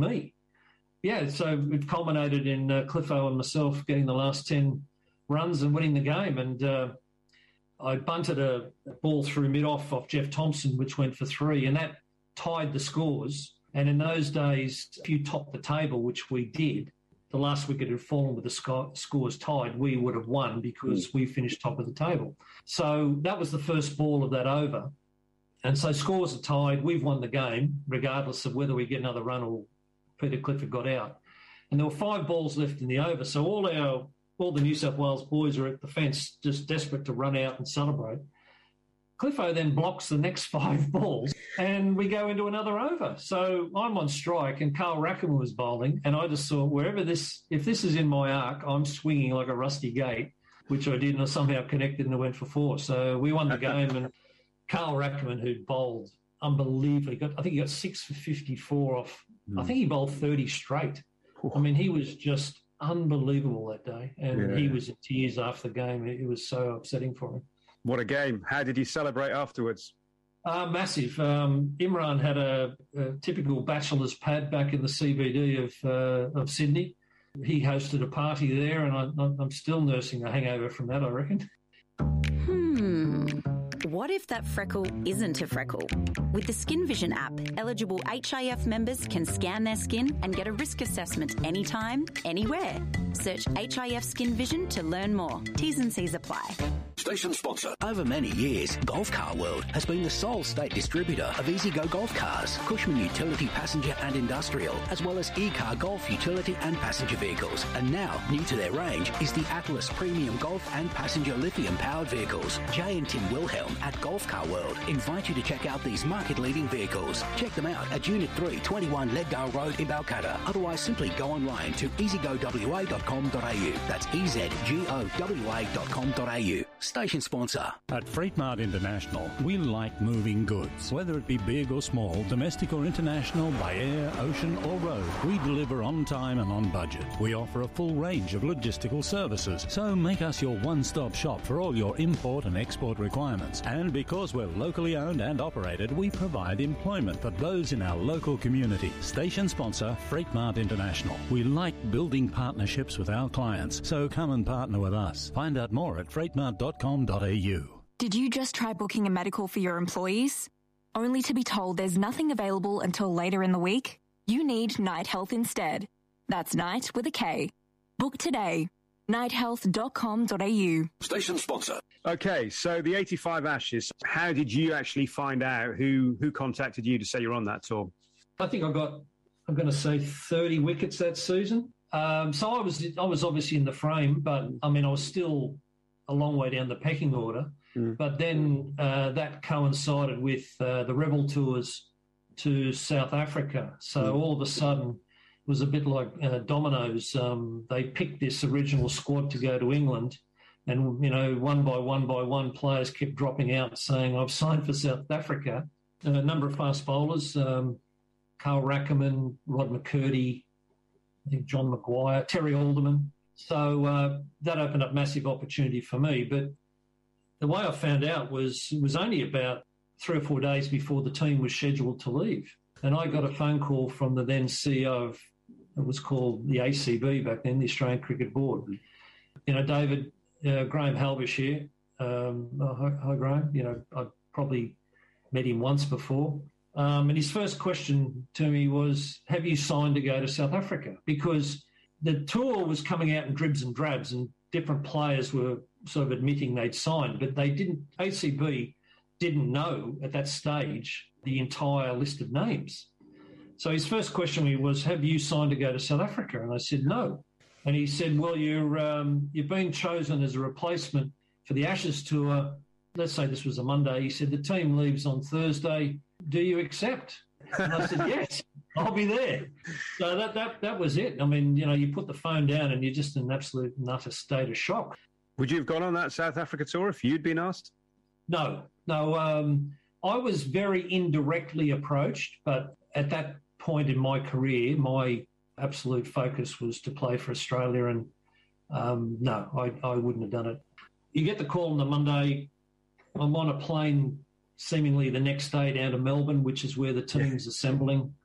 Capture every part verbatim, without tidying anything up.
me. Yeah, so it culminated in uh, Cliffo and myself getting the last ten runs and winning the game. And uh, I bunted a ball through mid-off off Jeff Thompson, which went for three, and that tied the scores. And in those days, if you topped the table, which we did, the last wicket had fallen with the sc- scores tied, we would have won because mm. we finished top of the table. So that was the first ball of that over. And so scores are tied. We've won the game, regardless of whether we get another run or Peter Clifford got out. And there were five balls left in the over. So all our all the New South Wales boys are at the fence just desperate to run out and celebrate. Cliffo then blocks the next five balls and we go into another over. So I'm on strike and Carl Rackham was bowling, and I just thought, wherever this, if this is in my arc, I'm swinging like a rusty gate, which I did, and I somehow connected and I went for four. So we won the game, and Carl Rackham, who bowled unbelievably, got, I think he got six for fifty-four off, mm. I think he bowled thirty straight. I mean, he was just unbelievable that day, and yeah. he was in tears after the game. It was so upsetting for him. What a game. How did you celebrate afterwards? Uh, massive. Um, Imran had a, a typical bachelor's pad back in the C B D of, uh, of Sydney. He hosted a party there, and I, I'm still nursing a hangover from that, I reckon. Hmm. What if that freckle isn't a freckle? With the Skin Vision app, eligible H I F members can scan their skin and get a risk assessment anytime, anywhere. Search H I F Skin Vision to learn more. T's and C's apply. Station sponsor. Over many years, Golf Car World has been the sole state distributor of E-Z-Go Golf Cars, Cushman Utility Passenger and Industrial, as well as E-Car Golf Utility and Passenger Vehicles. And now, new to their range is the Atlas Premium Golf and Passenger Lithium-powered vehicles. Jay and Tim Wilhelm at Golf Car World invite you to check out these market-leading vehicles. Check them out at Unit three, twenty-one Leddale Road in Balcatta. Otherwise, simply go online to e z go w a dot com dot a u. That's e z g o w a dot com dot a u. Station sponsor. At Freight Mart International, we like moving goods. Whether it be big or small, domestic or international, by air, ocean or road, we deliver on time and on budget. We offer a full range of logistical services, so make us your one-stop shop for all your import and export requirements. And because we're locally owned and operated, we provide employment for those in our local community. Station sponsor, Freight Mart International. We like building partnerships with our clients, so come and partner with us. Find out more at freight mart dot com dot a u. Did you just try booking a medical for your employees? Only to be told there's nothing available until later in the week? You need Night Health instead. That's Night with a K. Book today. night health dot com dot a u. Station sponsor. Okay, so the eighty-five Ashes, how did you actually find out? Who who contacted you to say you're on that tour? I think I got, I'm going to say thirty wickets that season. Um, so I was I was obviously in the frame, but, I mean, I was still a long way down the pecking order. Mm. But then uh, that coincided with uh, the Rebel tours to South Africa. So mm. all of a sudden it was a bit like uh, dominoes. Um, they picked this original squad to go to England, and, you know, one by one by one, players kept dropping out saying, I've signed for South Africa. And a number of fast bowlers, um, Carl Rackerman, Rod McCurdy, I think John Maguire, Terry Alderman. So uh, that opened up massive opportunity for me. But the way I found out was it was only about three or four days before the team was scheduled to leave. And I got a phone call from the then C E O of, it was called the A C B back then, the Australian Cricket Board. You know, David, uh, Graham Halbish here. Um, oh, hi, hi, Graham. You know, I probably met him once before. Um, and his first question to me was, have you signed to go to South Africa? Because the tour was coming out in dribs and drabs and different players were sort of admitting they'd signed, but they didn't, A C B didn't know at that stage the entire list of names. So his first question was, have you signed to go to South Africa? And I said, no. And he said, well, you're, um, you've been chosen as a replacement for the Ashes tour. Let's say this was a Monday. He said, the team leaves on Thursday. Do you accept? And I said, yes, I'll be there. So that, that that was it. I mean, you know, you put the phone down and you're just in an absolute and utter state of shock. Would you have gone on that South Africa tour if you'd been asked? No, no. Um, I was very indirectly approached, but at that point in my career, my absolute focus was to play for Australia, and um, no, I, I wouldn't have done it. You get the call on the Monday. I'm on a plane seemingly the next day down to Melbourne, which is where the team's assembling.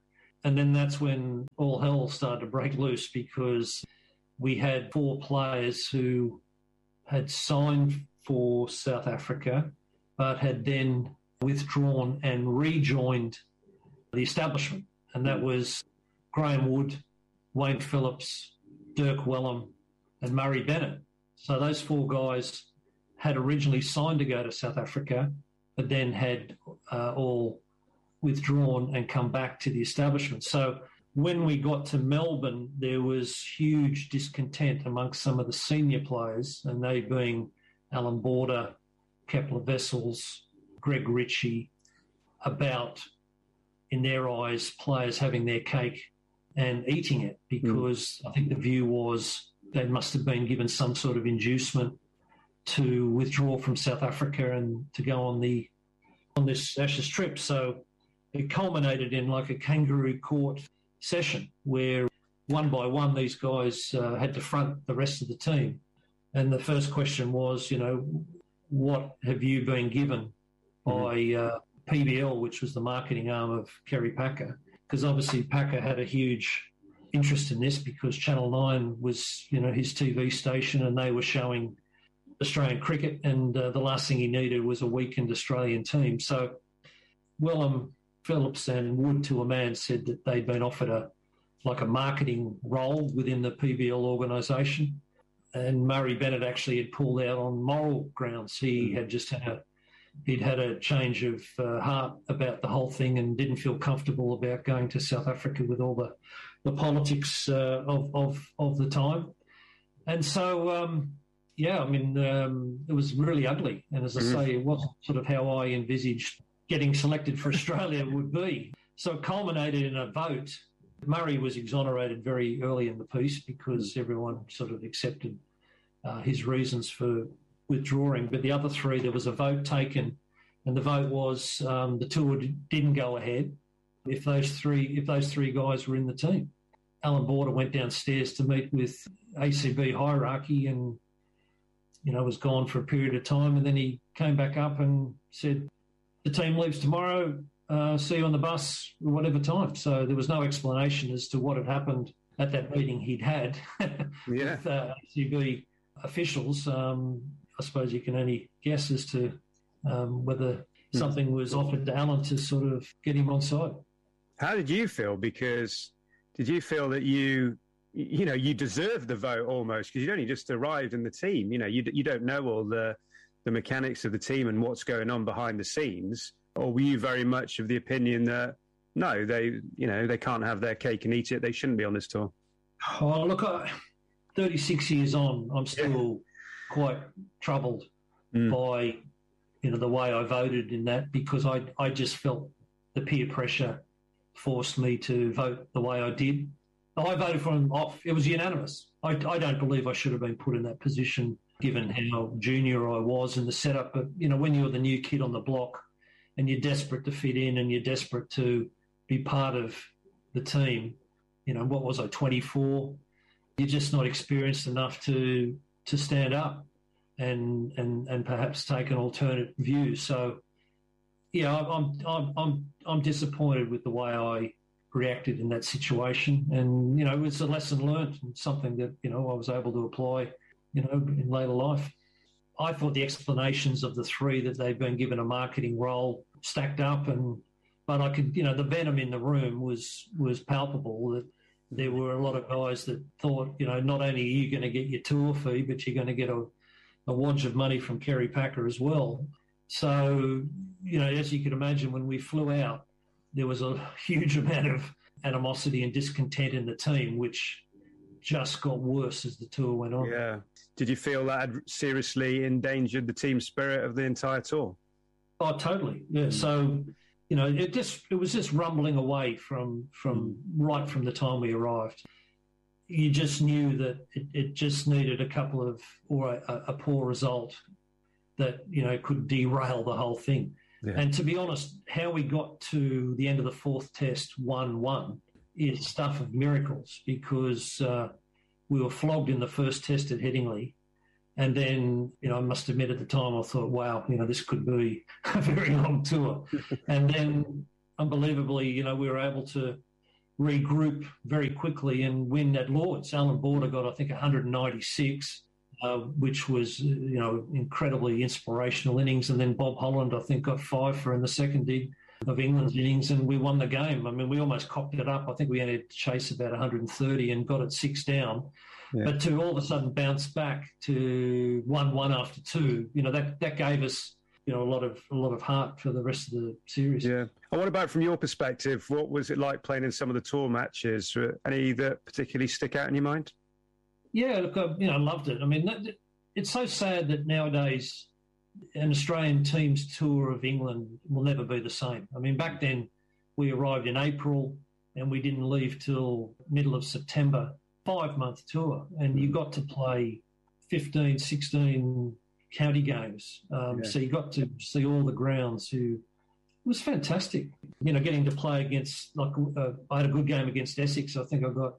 And then that's when all hell started to break loose, because we had four players who had signed for South Africa but had then withdrawn and rejoined the establishment. And that was Graham Wood, Wayne Phillips, Dirk Wellham and Murray Bennett. So those four guys had originally signed to go to South Africa, but then had uh, all withdrawn and come back to the establishment. So when we got to Melbourne, there was huge discontent amongst some of the senior players, and they being Alan Border, Kepler Wessels, Greg Ritchie, about, in their eyes, players having their cake and eating it, because mm. I think the view was they must have been given some sort of inducement to withdraw from South Africa and to go on the on this Ashes trip. So it culminated in like a kangaroo court session where one by one these guys uh, had to front the rest of the team. And the first question was, you know, what have you been given by uh, P B L, which was the marketing arm of Kerry Packer? Because obviously Packer had a huge interest in this, because Channel nine was, you know, his T V station, and they were showing Australian cricket, and uh, the last thing he needed was a weakened Australian team. So Wellham, Phillips and Wood, to a man, said that they'd been offered a like a marketing role within the P B L organisation, and Murray Bennett actually had pulled out on moral grounds. He had just had a he'd had a change of uh, heart about the whole thing and didn't feel comfortable about going to South Africa with all the the politics uh, of, of of the time. And so, um, yeah, I mean, um, it was really ugly. And as I mm-hmm. say, it wasn't sort of how I envisaged getting selected for Australia would be. So it culminated in a vote. Murray was exonerated very early in the piece because everyone sort of accepted uh, his reasons for withdrawing. But the other three, there was a vote taken, and the vote was um, the tour didn't go ahead if those three if those three guys were in the team. Alan Border went downstairs to meet with A C B hierarchy and, you know, was gone for a period of time, and then he came back up and said, the team leaves tomorrow, uh, see you on the bus at whatever time. So there was no explanation as to what had happened at that meeting he'd had yeah. with uh, A C B officials. Um, I suppose you can only guess as to um, whether something was offered to Alan to sort of get him on side. How did you feel? Because did you feel that you, you know, you deserved the vote almost, because you'd only just arrived in the team. You know, you you don't know all the the mechanics of the team and what's going on behind the scenes. Or were you very much of the opinion that no, they, you know, they can't have their cake and eat it. They shouldn't be on this tour. Oh, look, I, thirty-six years on, I'm still yeah. quite troubled mm. by, you know, the way I voted in that, because I I just felt the peer pressure forced me to vote the way I did. I voted for him off. It was unanimous. I, I don't believe I should have been put in that position given how junior I was in the setup. But, you know, when you're the new kid on the block and you're desperate to fit in and you're desperate to be part of the team, you know, what was I, twenty-four? You're just not experienced enough to to stand up and and and perhaps take an alternate view. So, yeah, I'm I'm I'm I'm disappointed with the way I reacted in that situation, and you know, it's a lesson learned and something that, you know, I was able to apply, you know, in later life. I thought the explanations of the three that they've been given a marketing role stacked up, and but I could, you know, the venom in the room was was palpable. That there were a lot of guys that thought, you know, not only are you going to get your tour fee, but you're going to get a, a wodge of money from Kerry Packer as well. So, you know, as you can imagine, when we flew out, there was a huge amount of animosity and discontent in the team, which just got worse as the tour went on. Yeah. Did you feel that had seriously endangered the team spirit of the entire tour? Oh, totally. Yeah. So, you know, it just it was just rumbling away from from right from the time we arrived. You just knew that it, it just needed a couple of or a, a poor result that, you know, could derail the whole thing. Yeah. And to be honest, how we got to the end of the fourth test one one is stuff of miracles, because uh, we were flogged in the first test at Headingley. And then, you know, I must admit at the time I thought, wow, you know, this could be a very long tour. And then, unbelievably, you know, we were able to regroup very quickly and win at Lord's. Alan Border got, I think, one hundred ninety-six, uh, which was, you know, incredibly inspirational innings. And then Bob Holland, I think, got five for in the second dig of England's innings, and we won the game. I mean, we almost cocked it up. I think we had to chase about one hundred thirty and got it six down. Yeah. But to all of a sudden bounce back to one one after two, you know, that, that gave us, you know, a lot of a lot of heart for the rest of the series. Yeah. And what about from your perspective? What was it like playing in some of the tour matches? Any that particularly stick out in your mind? Yeah, look, I, you know, I loved it. I mean, it's so sad that nowadays an Australian team's tour of England will never be the same. I mean, back then we arrived in April and we didn't leave till middle of September, five-month tour, and you got to play fifteen, sixteen county games. Um, yeah. So you got to see all the grounds. Who it was fantastic. You know, getting to play against, like, uh, I had a good game against Essex. I think I got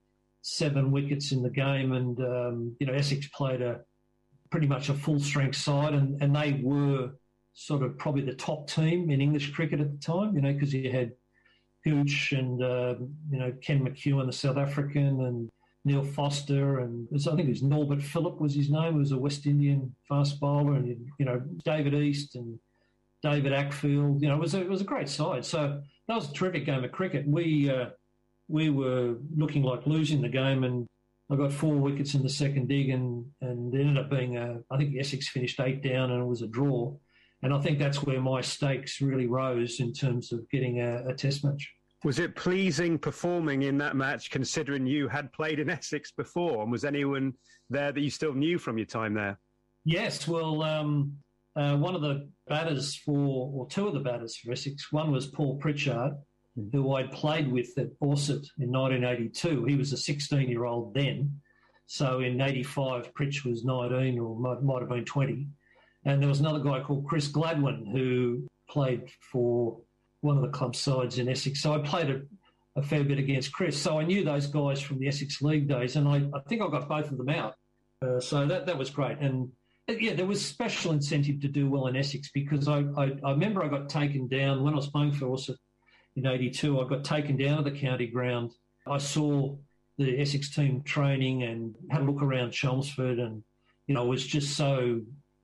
seven wickets in the game, and, um, you know, Essex played a pretty much a full-strength side, and, and they were sort of probably the top team in English cricket at the time, you know, because you had Gooch and, uh, you know, Ken McEwen, the South African, and Neil Foster, and I think it was Norbert Phillip was his name, who was a West Indian fast bowler, and, you know, David East and David Ackfield. You know, it was a, it was a great side. So that was a terrific game of cricket. We, uh, we were looking like losing the game, and I got four wickets in the second dig, and, and it ended up being a, I think Essex finished eight down and it was a draw. And I think that's where my stakes really rose in terms of getting a, a test match. Was it pleasing performing in that match, considering you had played in Essex before? And was anyone there that you still knew from your time there? Yes, well, um, uh, one of the batters for, or two of the batters for Essex, one was Paul Pritchard, who I'd played with at Orsett in nineteen eighty-two. He was a sixteen-year-old then. So in eighty-five, Pritch was nineteen, or might, might have been twenty. And there was another guy called Chris Gladwin who played for one of the club sides in Essex. So I played a, a fair bit against Chris. So I knew those guys from the Essex League days, and I, I think I got both of them out. Uh, so that, that was great. And, yeah, there was special incentive to do well in Essex, because I, I, I remember I got taken down when I was playing for Orsett. In eighty-two, I got taken down to the county ground. I saw the Essex team training and had a look around Chelmsford, and, you know, was just so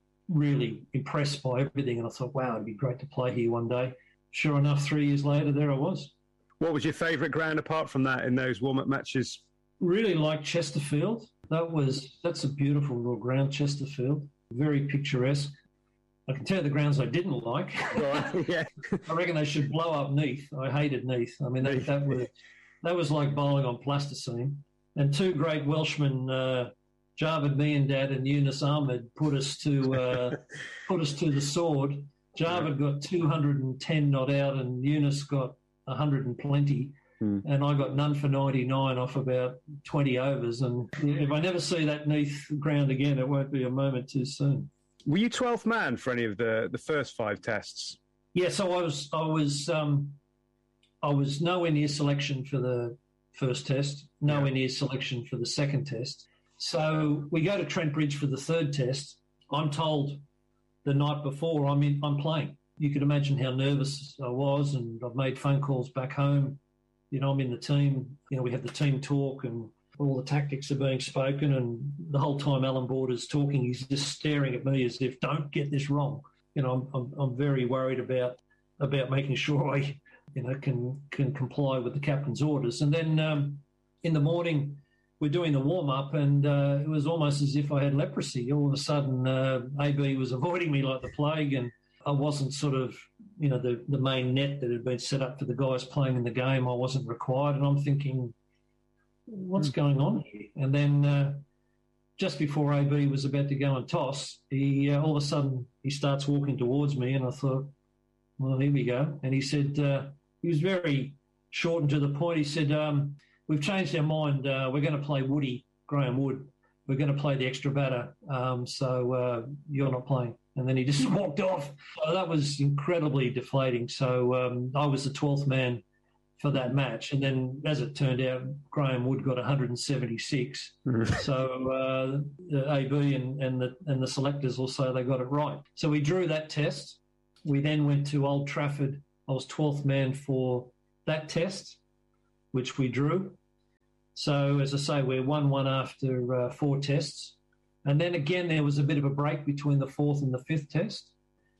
really impressed by everything. And I thought, wow, it'd be great to play here one day. Sure enough, three years later, there I was. What was your favourite ground apart from that in those warm-up matches? Really liked Chesterfield. That was that's a beautiful little ground, Chesterfield. Very picturesque. I can tell you the grounds I didn't like. Right, yeah. I reckon they should blow up Neath. I hated Neath. I mean, that, that was that was like bowling on plasticine. And two great Welshmen, uh, Javed Miandad and Yunus Ahmed, put us to uh, put us to the sword. Javed got two hundred ten not out, and Yunus got one hundred plenty. Hmm. And I got none for ninety-nine off about twenty overs. And if I never see that Neath ground again, it won't be a moment too soon. Were you twelfth man for any of the, the first five tests? Yeah, so I was I was um, I was nowhere near selection for the first test, nowhere yeah. near selection for the second test. So we go to Trent Bridge for the third test. I'm told the night before I'm in, I'm playing. You could imagine how nervous I was, and I've made phone calls back home. You know, I'm in the team. You know, we have the team talk, and all the tactics are being spoken, and the whole time Alan Border's talking, he's just staring at me as if, don't get this wrong. You know, I'm I'm, I'm very worried about about making sure I, you know, can can comply with the captain's orders. And then um, in the morning, we're doing the warm-up, and uh, it was almost as if I had leprosy. All of a sudden, uh, A B was avoiding me like the plague, and I wasn't sort of, you know, the, the main net that had been set up for the guys playing in the game. I wasn't required, and I'm thinking, what's going on here? And then uh, just before A B was about to go and toss, he uh, all of a sudden he starts walking towards me, and I thought, well, here we go. And he said, uh, he was very short and to the point. He said, um, we've changed our mind. Uh, we're going to play Woody, Graham Wood. We're going to play the extra batter, um, so uh, you're not playing. And then he just walked off. So that was incredibly deflating. So um, I was the twelfth man for that match. And then, as it turned out, Graham Wood got one hundred seventy-six. Mm-hmm. So uh, the A B and, and, the, and the selectors also, they got it right. So we drew that test. We then went to Old Trafford. I was twelfth man for that test. which we drew. So, as I say, we're one one after uh, four tests. And then again, there was a bit of a break between the fourth and the fifth test.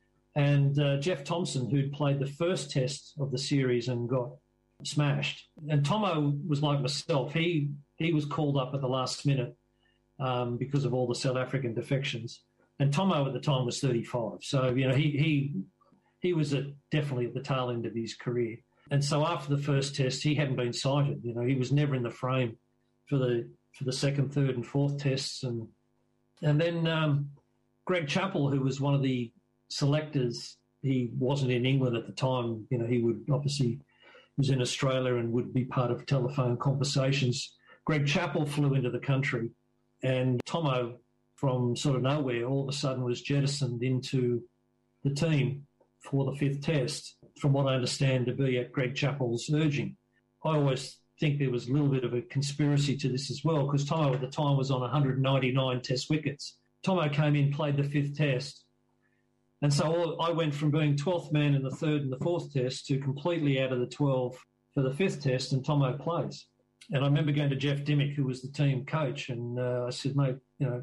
And uh, Jeff Thompson, who'd played the first test of the series and got smashed. And Tomo was like myself. He he was called up at the last minute um, because of all the South African defections. And Tomo at the time was thirty-five. So, you know, he he he was at, definitely at the tail end of his career. And so after the first test, he hadn't been sighted. You know, he was never in the frame for the for the second, third and fourth tests. And and then um, Greg Chappell, who was one of the selectors, he wasn't in England at the time. You know, he would obviously was in Australia and would be part of telephone conversations. Greg Chappell flew into the country, and Tomo, from sort of nowhere, all of a sudden was jettisoned into the team for the fifth test, from what I understand to be at Greg Chappell's urging. I always think there was a little bit of a conspiracy to this as well, because Tomo at the time was on one hundred ninety-nine test wickets. Tomo came in, played the fifth test, and so I went from being twelfth man in the third and the fourth test to completely out of the twelve for the fifth test, and Tomo plays. And I remember going to Jeff Dimmick, who was the team coach, and uh, I said, mate, you know,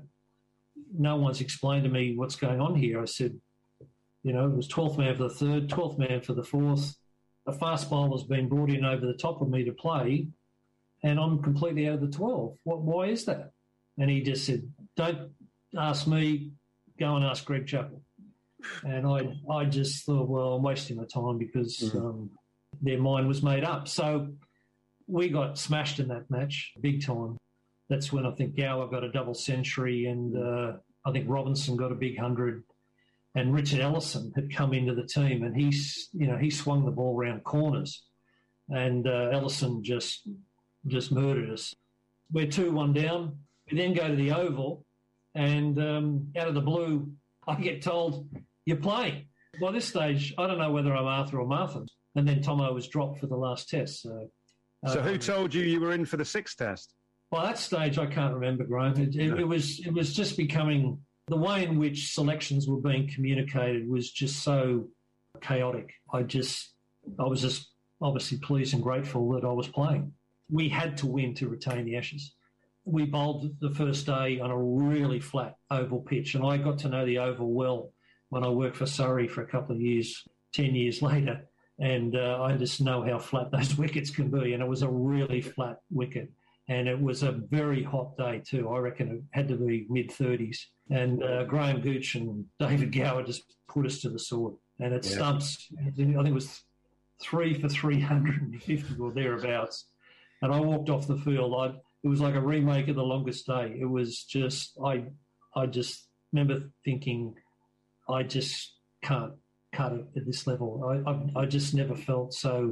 no one's explained to me what's going on here. I said, you know, it was twelfth man for the third, twelfth man for the fourth. A fast bowler's been brought in over the top of me to play, and I'm completely out of the twelve. What, why is that? And he just said, don't ask me, go and ask Greg Chappell. And I I just thought, well, I'm wasting my time because mm-hmm. um, their mind was made up. So we got smashed in that match, big time. That's when I think Gower got a double century, and uh, I think Robinson got a big hundred. And Richard Ellison had come into the team, and he's, you know, he swung the ball around corners, and uh, Ellison just just murdered us. We're two one down. We then go to the Oval, and um, out of the blue, I get told, you're playing. By this stage, I don't know whether I'm Arthur or Martha. And then Tomo was dropped for the last test. So, so um, who told you you were in for the sixth test? By that stage, I can't remember, Graham. It, it, it was it was just becoming... The way in which selections were being communicated was just so chaotic. I just, I was just obviously pleased and grateful that I was playing. We had to win to retain the Ashes. We bowled the first day on a really flat oval pitch, and I got to know the oval well when I worked for Surrey for a couple of years, ten years later, and uh, I just know how flat those wickets can be, and it was a really flat wicket. And it was a very hot day too. I reckon it had to be mid-thirties. And uh, Graham Gooch and David Gower just put us to the sword. And it yeah. stumps, I think it was three for three hundred fifty or thereabouts. And I walked off the field. I, it was like a remake of The Longest Day. It was just, I I just remember thinking, I just can't cut it at this level. I, I, I just never felt so...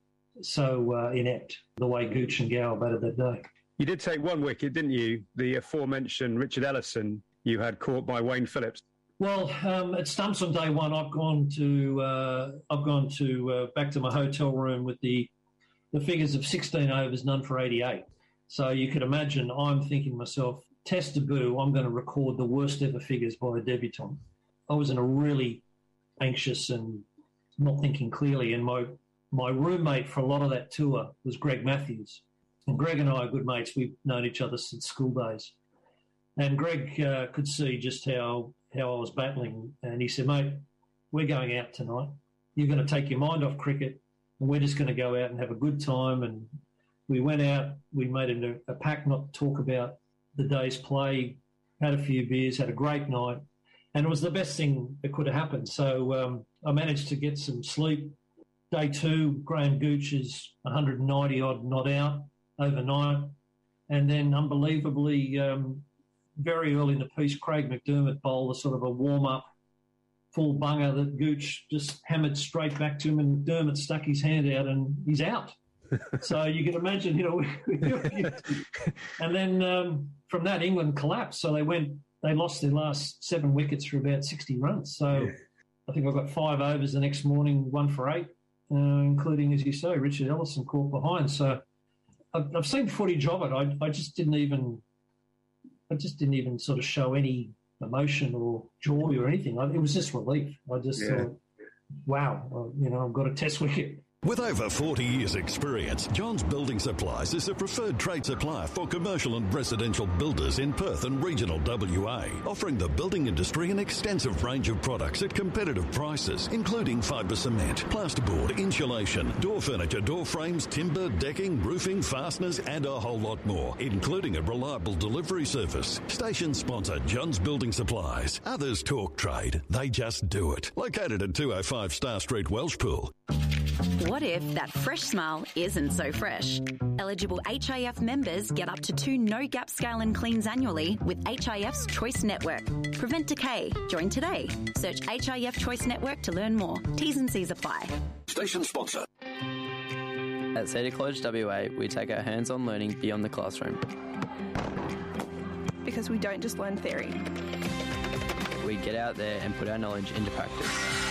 so uh, inept the way Gooch and Gower batted that day. You did take one wicket, didn't you? The aforementioned Richard Ellison you had caught by Wayne Phillips. Well, um, at stumps on day one, I've gone to uh, I've gone to uh, back to my hotel room with the the figures of sixteen overs, none for eighty-eight. So you could imagine I'm thinking to myself, test debut, I'm going to record the worst ever figures by a debutant. I was in a really anxious and not thinking clearly, and my My roommate for a lot of that tour was Greg Matthews. And Greg and I are good mates. We've known each other since school days. And Greg uh, could see just how, how I was battling. And he said, mate, we're going out tonight. You're going to take your mind off cricket, and we're just going to go out and have a good time. And we went out. We made a, a pact not to talk about the day's play, had a few beers, had a great night. And it was the best thing that could have happened. So um, I managed to get some sleep. Day two, Graham Gooch is one hundred ninety odd not out overnight. And then unbelievably, um, very early in the piece, Craig McDermott bowled a sort of a warm-up full bunger that Gooch just hammered straight back to him, and McDermott stuck his hand out and he's out. So you can imagine, you know, and then um, from that, England collapsed. So they went, they lost their last seven wickets for about sixty runs. So yeah. I think I got five overs the next morning, one for eight. Uh, including, as you say, Richard Ellison caught behind. So I've, I've seen footage of it. I, I just didn't even, I just didn't even sort of show any emotion or joy or anything. I, it was just relief. I just yeah. thought, wow, well, you know, I've got a test wicket. With over forty years' experience, Johns Building Supplies is the preferred trade supplier for commercial and residential builders in Perth and regional W A, offering the building industry an extensive range of products at competitive prices, including fibre cement, plasterboard, insulation, door furniture, door frames, timber, decking, roofing, fasteners, and a whole lot more, including a reliable delivery service. Station sponsor Johns Building Supplies. Others talk trade, they just do it. Located at two oh five Star Street, Welshpool. What if that fresh smile isn't so fresh? Eligible H I F members get up to two no-gap scale and cleans annually with H I F's Choice Network. Prevent decay. Join today. Search H I F Choice Network to learn more. T's and C's apply. Station sponsor. At Cedar College W A, we take our hands-on learning beyond the classroom. Because we don't just learn theory. We get out there and put our knowledge into practice.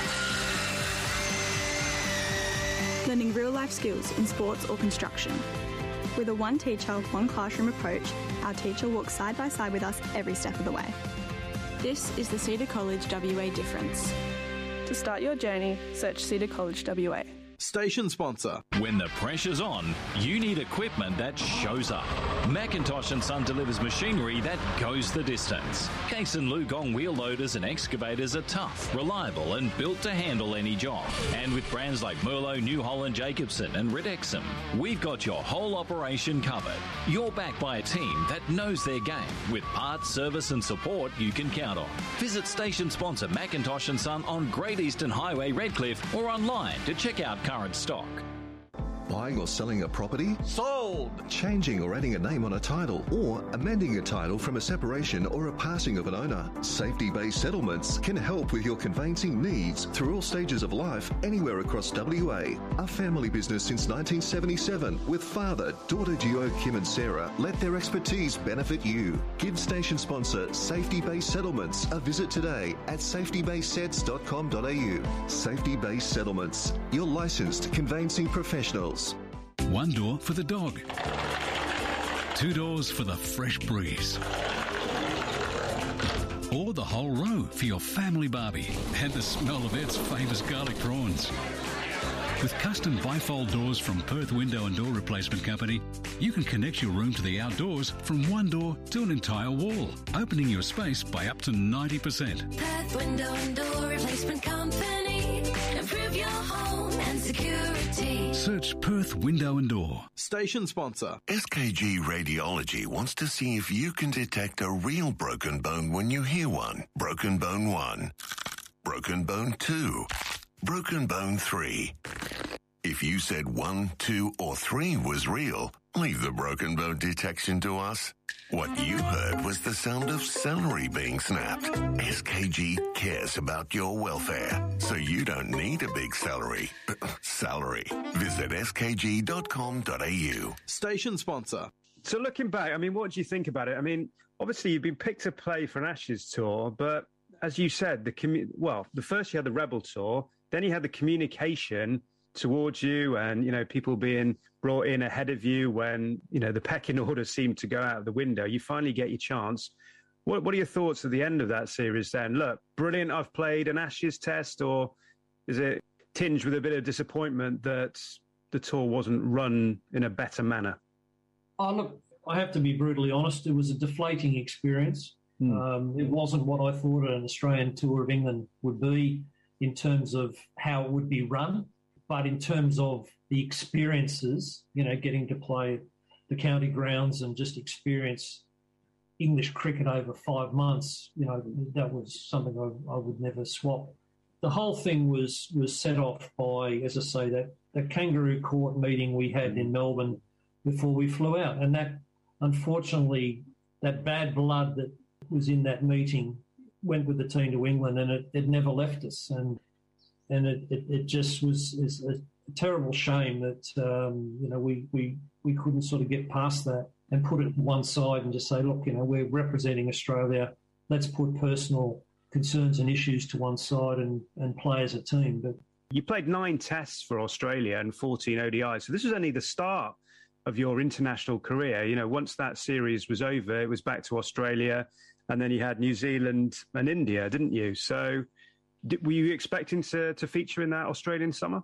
Learning real-life skills in sports or construction. With a one teacher, one classroom approach, our teacher walks side by side with us every step of the way. This is the Cedar College W A difference. To start your journey, search Cedar College W A. Station sponsor. When the pressure's on, you need equipment that shows up. Macintosh and Son delivers machinery that goes the distance. Case and Lugong wheel loaders and excavators are tough, reliable and built to handle any job. And with brands like Merlo, New Holland, Jacobson and Ridexum, we've got your whole operation covered. You're backed by a team that knows their game with parts, service and support you can count on. Visit station sponsor Macintosh and Son on Great Eastern Highway, Redcliffe, or online to check out current stock. Buying or selling a property? Sold! Changing or adding a name on a title or amending a title from a separation or a passing of an owner. Safety-based settlements can help with your conveyancing needs through all stages of life anywhere across W A. A family business since nineteen seventy-seven with father, daughter Gio, Kim and Sarah let their expertise benefit you. Give station sponsor Safety-Based Settlements a visit today at safety based sets dot com dot a u. Safety-Based Settlements, your licensed conveyancing professionals. One door for the dog. Two doors for the fresh breeze. Or the whole row for your family barbie and the smell of Ed's famous garlic prawns. With custom bifold doors from Perth Window and Door Replacement Company, you can connect your room to the outdoors from one door to an entire wall, opening your space by up to ninety percent. Perth Window and Door Replacement Company. Improve your home and security. Search Perth Window and Door. Station sponsor. S K G Radiology wants to see if you can detect a real broken bone when you hear one. Broken bone one. Broken bone two. Broken bone three. If you said one, two, or three was real, leave the broken bone detection to us. What you heard was the sound of celery being snapped. S K G cares about your welfare, so you don't need a big celery. Salary. Visit s k g dot com dot a u. Station sponsor. So looking back, I mean, what do you think about it? I mean, obviously you've been picked to play for an Ashes tour, but as you said, the commu- well, the first you had the Rebel tour, then you had the communication towards you and, you know, people being brought in ahead of you when, you know, the pecking order seemed to go out of the window. You finally get your chance. What, what are your thoughts at the end of that series then? Look, brilliant, I've played an Ashes test, or is it tinged with a bit of disappointment that the tour wasn't run in a better manner? Oh, look, I have to be brutally honest. It was a deflating experience. Mm. Um, it wasn't what I thought an Australian tour of England would be in terms of how it would be run. But in terms of the experiences, you know, getting to play the county grounds and just experience English cricket over five months, you know, that was something I, I would never swap. The whole thing was was set off by, as I say, that, that kangaroo court meeting we had in Melbourne before we flew out. And that, unfortunately, that bad blood that was in that meeting went with the team to England, and it, it never left us. And And it, it, it just was is a terrible shame that, um, you know, we, we, we couldn't sort of get past that and put it to one side and just say, look, you know, we're representing Australia. Let's put personal concerns and issues to one side and, and play as a team. But you played nine tests for Australia and fourteen O D Is. So this was only the start of your international career. You know, once that series was over, it was back to Australia, and then you had New Zealand and India, didn't you? So were you expecting to, to feature in that Australian summer?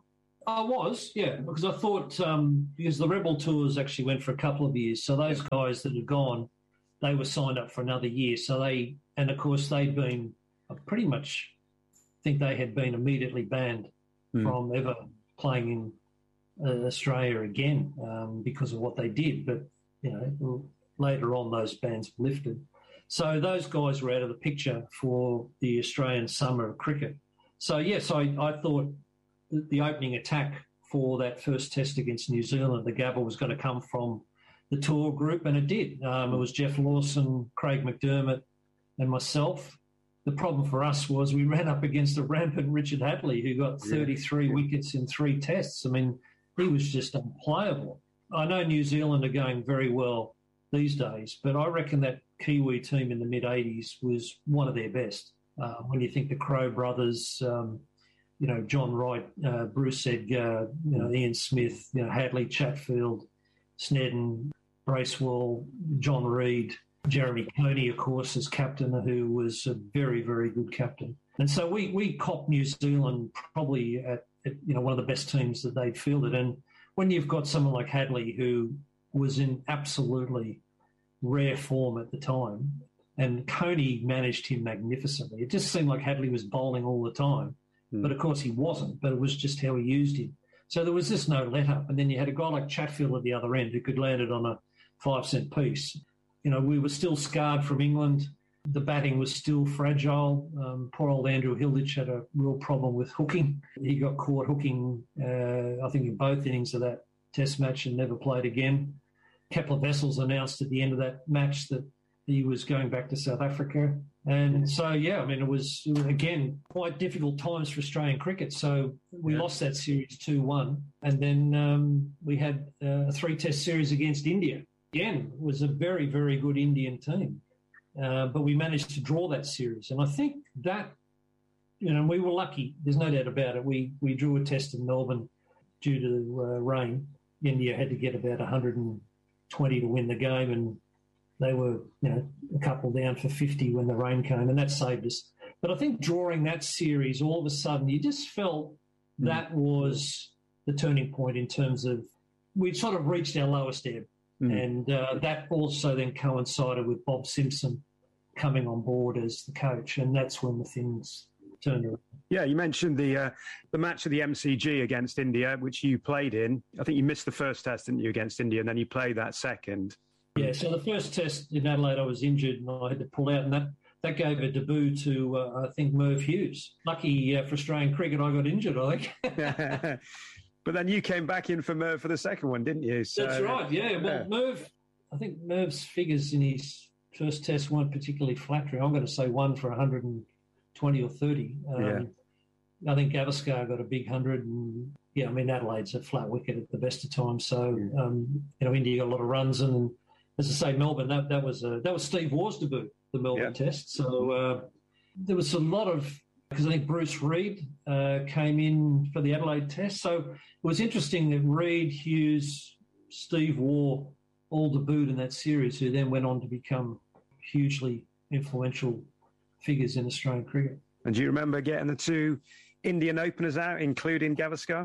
I was, yeah, because I thought um, because the Rebel Tours actually went for a couple of years, so those guys that had gone, they were signed up for another year. So they, and of course they'd been, I pretty much think they had been immediately banned mm. from ever playing in uh, Australia again um, because of what they did. But you know, later on those bans were lifted. So those guys were out of the picture for the Australian summer of cricket. So yes, I, I thought the opening attack for that first test against New Zealand, the Gabba, was going to come from the tour group, and it did. Um, it was Jeff Lawson, Craig McDermott, and myself. The problem for us was we ran up against a rampant Richard Hadlee, who got thirty-three yeah. wickets in three tests. I mean, he was just unplayable. I know New Zealand are going very well these days, but I reckon that Kiwi team in the mid-eighties was one of their best. Uh, when you think the Crowe brothers, um, you know, John Wright, uh, Bruce Edgar, you know, Ian Smith, you know, Hadlee, Chatfield, Snedden, Bracewell, John Reid, Jeremy Coney, of course, as captain, who was a very, very good captain. And so we we copped New Zealand probably at, at you know one of the best teams that they'd fielded. And when you've got someone like Hadlee, who was in absolutely rare form at the time, and Coney managed him magnificently. It just seemed like Hadlee was bowling all the time. Mm. But, of course, he wasn't, but it was just how he used him. So there was just no let-up. And then you had a guy like Chatfield at the other end who could land it on a five-cent piece. You know, we were still scarred from England. The batting was still fragile. Um, poor old Andrew Hilditch had a real problem with hooking. He got caught hooking, uh, I think, in both innings of that test match and never played again. Kepler Wessels announced at the end of that match that he was going back to South Africa. And so, yeah, I mean, it was, it was, again, quite difficult times for Australian cricket. So we yeah. lost that series two one. And then um, we had uh, a three-test series against India. Again, it was a very, very good Indian team. Uh, but we managed to draw that series. And I think that, you know, we were lucky. There's no doubt about it. We we drew a test in Melbourne due to uh, rain. India had to get about one hundred twenty to win the game, and they were, you know, a couple down for fifty when the rain came, and that saved us. But I think drawing that series, all of a sudden, you just felt mm. that was the turning point in terms of we'd sort of reached our lowest ebb. Mm. And uh, that also then coincided with Bob Simpson coming on board as the coach, and that's when the things turned around. Yeah, you mentioned the uh, the match of the M C G against India, which you played in. I think you missed the first test, didn't you, against India, and then you played that second. Yeah, so the first test in Adelaide, I was injured and I had to pull out, and that, that gave a debut to, uh, I think, Merv Hughes. Lucky uh, for Australian cricket, I got injured, I think. But then you came back in for Merv for the second one, didn't you? So, That's right, yeah. Well, yeah. Merv, I think Merv's figures in his first test weren't particularly flattering. I'm going to say one for one hundred twenty or thirty. Um, yeah. I think Gavaskar got a big one hundred. And, yeah, I mean, Adelaide's a flat wicket at the best of times. So, yeah. um, you know, India got a lot of runs. And, as I say, Melbourne, that, that, was, a, that was Steve Waugh's debut, the Melbourne yeah. test. So uh, there was a lot of... because I think Bruce Reid uh, came in for the Adelaide test. So it was interesting that Reid, Hughes, Steve Waugh all debuted in that series, who then went on to become hugely influential figures in Australian cricket. And do you remember getting the two Indian openers out, including Gavaskar?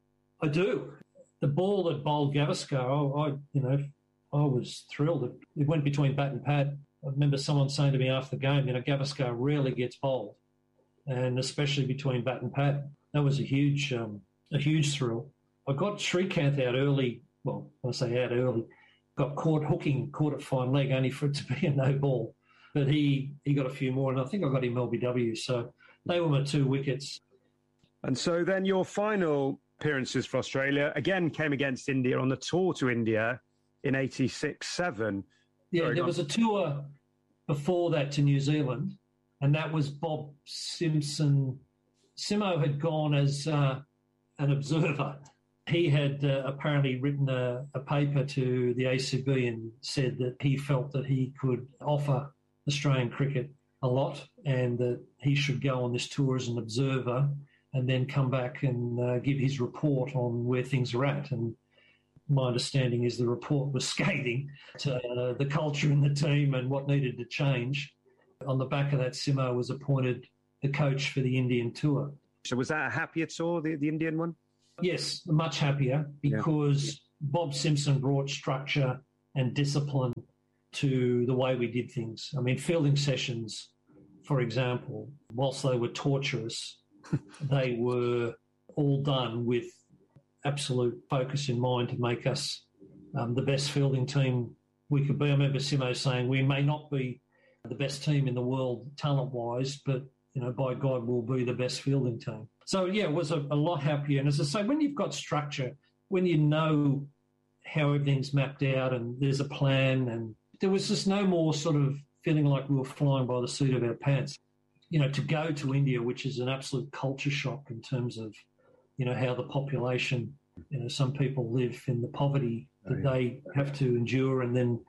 I do. The ball that bowled Gavaskar, I, I you know, I was thrilled. It, it went between bat and pad. I remember someone saying to me after the game, you know, Gavaskar rarely gets bowled, and especially between bat and pad. That was a huge um, a huge thrill. I got Srikanth out early, well, I say out early, got caught hooking, caught at fine leg, only for it to be a no ball. But he, he got a few more, and I think I got him L B W, so they were my two wickets. And so then your final appearances for Australia, again, came against India on the tour to India in eighty-six seven. Yeah, Sorry, there was a tour before that to New Zealand, and that was Bob Simpson. Simo had gone as uh, an observer. He had uh, apparently written a, a paper to the A C B and said that he felt that he could offer Australian cricket a lot and that he should go on this tour as an observer and then come back and uh, give his report on where things are at. And my understanding is the report was scathing to uh, the culture in the team and what needed to change. On the back of that, Simo was appointed the coach for the Indian tour. So was that a happier tour, the, the Indian one? Yes, much happier because yeah. Bob Simpson brought structure and discipline to the way we did things. I mean, fielding sessions, for example, whilst they were torturous, they were all done with absolute focus in mind to make us um, the best fielding team we could be. I remember Simo saying we may not be the best team in the world talent-wise, but, you know, by God, we'll be the best fielding team. So, yeah, it was a, a lot happier. And as I say, when you've got structure, when you know how everything's mapped out and there's a plan, and there was just no more sort of feeling like we were flying by the seat of our pants. You know, to go to India, which is an absolute culture shock in terms of, you know, how the population, you know, some people live in the poverty that they have to endure, and then